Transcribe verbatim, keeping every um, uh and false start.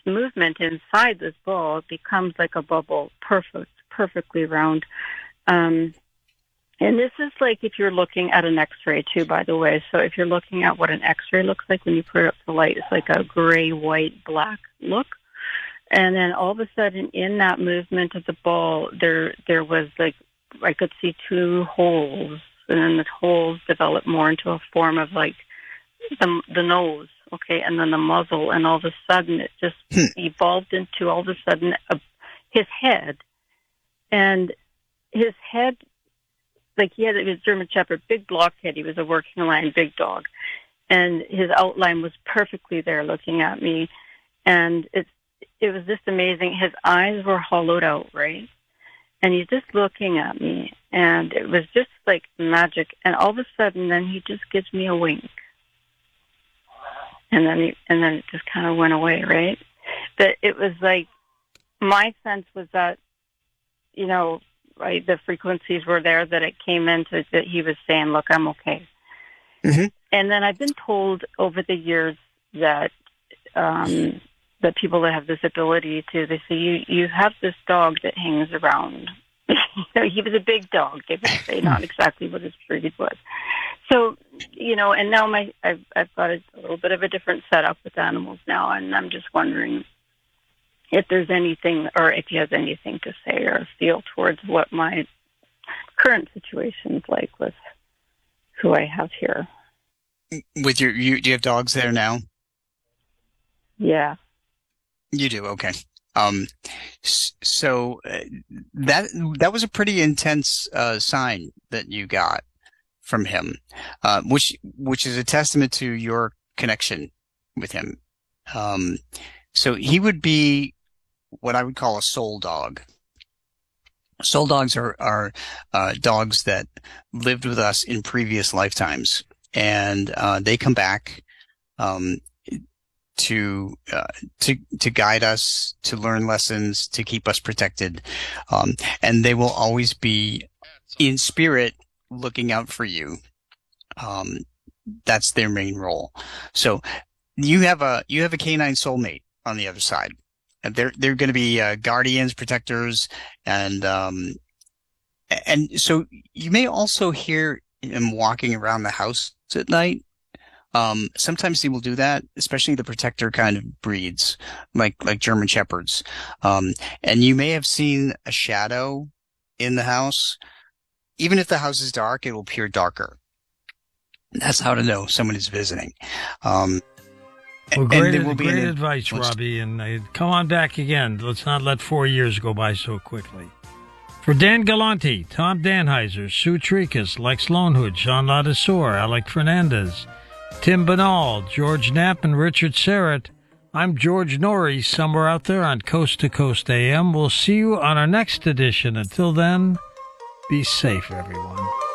movement inside this ball, it becomes like a bubble, perfect, perfectly round. Um, and this is like if you're looking at an X-ray too, by the way. So if you're looking at what an X-ray looks like when you put it up the light, it's like a gray, white, black look. And then all of a sudden, in that movement of the ball, there there was like, I could see two holes, and then the holes developed more into a form of like the the nose, okay, and then the muzzle, and all of a sudden it just hmm. evolved into all of a sudden a, his head, and his head, like he had it was German Shepherd, big blockhead. He was a working line, big dog, and his outline was perfectly there, looking at me, and it's. It was just amazing. His eyes were hollowed out, right? And he's just looking at me, and it was just like magic. And all of a sudden, then he just gives me a wink, and then he, and then it just kind of went away, right? But it was like my sense was that, you know, right, the frequencies were there, that it came into that he was saying, "Look, I'm okay." Mm-hmm. And then I've been told over the years that. Um, that people that have this ability to, they say, you, you have this dog that hangs around. So he was a big dog, they would say, not exactly what his breed was. So, you know, and now my I've, I've got a, a little bit of a different setup with animals now, and I'm just wondering if there's anything, or if he has anything to say or feel towards what my current situation is like with who I have here. With your, you, do you have dogs there now? Yeah. You do, okay. Um, so uh, that that was a pretty intense uh, sign that you got from him, uh, which which is a testament to your connection with him. Um, so he would be what I would call a soul dog. Soul dogs are are uh, dogs that lived with us in previous lifetimes, and uh, they come back. Um, to, uh, to, to guide us, to learn lessons, to keep us protected. Um, and they will always be in spirit looking out for you. Um, that's their main role. So you have a, you have a canine soulmate on the other side. And they're, they're going to be, uh, guardians, protectors, and, um, and so you may also hear him walking around the house at night. Um, sometimes they will do that, especially the protector kind of breeds, like, like German Shepherds. Um, and you may have seen a shadow in the house. Even if the house is dark, it will appear darker. That's how to know someone is visiting. Um, well, great, and will great be advice, Robbie. And uh, come on back again. Let's not let four years go by so quickly. For Dan Galante, Tom Danheiser, Sue Trikas, Lex Lonehood, Jean Ladesseur, Alec Fernandez, Tim Banal, George Knapp, and Richard Serrett, I'm George Norrie, somewhere out there on Coast to Coast A M. We'll see you on our next edition. Until then, be safe, everyone.